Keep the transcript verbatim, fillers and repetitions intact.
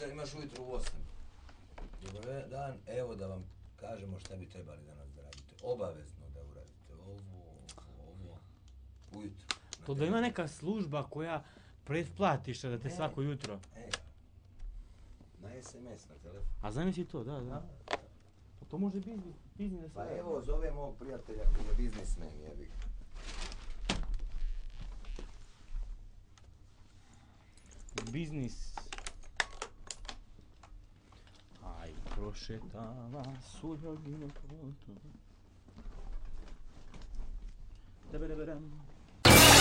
sutra imaš ujutro u osam. Dobar dan, evo da vam kažemo šta bi trebali danas da radite. Obavezno da uradite ovo, ovo, ujutro. To da ima neka služba koja pretplatiš da te svako jutro. E, na es em es, na telefon. A zamisli to, da, da. Pa to može biti biznis. Pa evo, zove mog prijatelja koji je biznismen, jebi. Biznis. Aj, prošetava suljogino potom. Debedeberem.